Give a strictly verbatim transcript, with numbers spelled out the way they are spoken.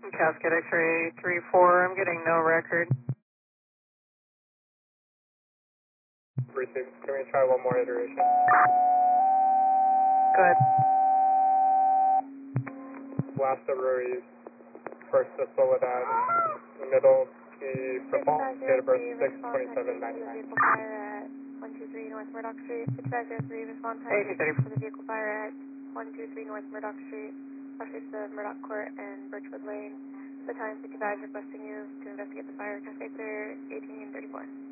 Cascade X-ray three four, I'm getting no record. Received. Can we try one more iteration? Go ahead. Last February, first to Soledad, middle key football, date of birth six twenty-seven ninety-nine. Vehicle fire at one two three North Murdoch Street. six five zero three, response time for the vehicle fire at one two three North Murdoch Street, West of Murdoch Court and Birchwood Lane. The time sixty-five requesting you to investigate the fire. Cascade clear eighteen thirty-four.